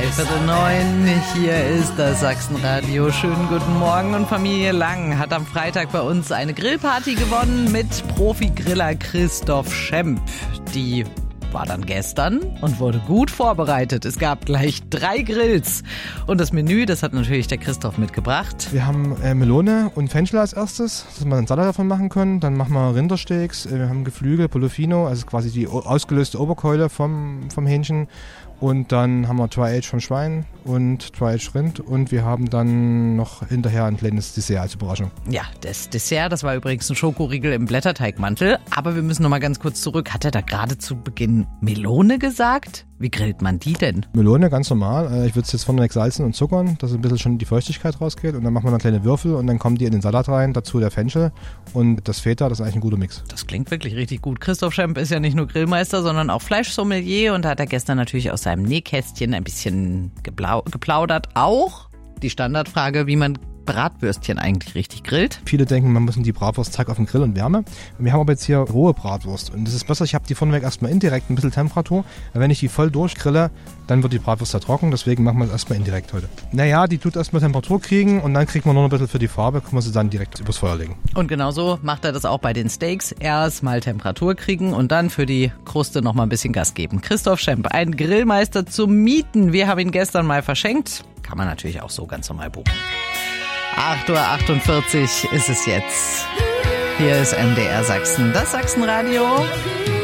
3:45. Hier ist das Sachsenradio. Schönen guten Morgen. Und Familie Lang hat am Freitag bei uns eine Grillparty gewonnen mit Profi-Griller Christoph Schemp. Die war dann gestern und wurde gut vorbereitet. Es gab gleich 3 Grills. Und das Menü, das hat natürlich der Christoph mitgebracht. Wir haben Melone und Fenchel als erstes, dass wir einen Salat davon machen können. Dann machen wir Rindersteaks, wir haben Geflügel, Polofino, also quasi die ausgelöste Oberkeule vom Hähnchen. Und dann haben wir Dry-Aged vom Schwein und Dry-Aged Rind. Und wir haben dann noch hinterher ein kleines Dessert als Überraschung. Ja, das Dessert, das war übrigens ein Schokoriegel im Blätterteigmantel. Aber wir müssen noch mal ganz kurz zurück. Hat er da gerade zu Beginn Melone gesagt? Wie grillt man die denn? Melone, ganz normal. Ich würde es jetzt vorneweg salzen und zuckern, dass ein bisschen schon die Feuchtigkeit rausgeht. Und dann machen wir noch kleine Würfel und dann kommen die in den Salat rein. Dazu der Fenchel und das Feta, das ist eigentlich ein guter Mix. Das klingt wirklich richtig gut. Christoph Schemp ist ja nicht nur Grillmeister, sondern auch Fleischsommelier. Und da hat er gestern natürlich aus seinem Nähkästchen ein bisschen geplaudert. Auch die Standardfrage, wie man Bratwürstchen eigentlich richtig grillt. Viele denken, man muss die Bratwurst zack auf den Grill und Wärme. Wir haben aber jetzt hier rohe Bratwurst. Und das ist besser, ich habe die vorneweg erstmal indirekt ein bisschen Temperatur. Weil wenn ich die voll durchgrille, dann wird die Bratwurst ja trocken. Deswegen machen wir es erstmal indirekt heute. Naja, die tut erstmal Temperatur kriegen und dann kriegt man noch ein bisschen für die Farbe, können wir sie dann direkt übers Feuer legen. Und genauso macht er das auch bei den Steaks. Erst mal Temperatur kriegen und dann für die Kruste noch mal ein bisschen Gas geben. Christoph Schemp, ein Grillmeister zum Mieten. Wir haben ihn gestern mal verschenkt. Kann man natürlich auch so ganz normal buchen. 8:48 Uhr ist es jetzt. Hier ist MDR Sachsen, das Sachsenradio.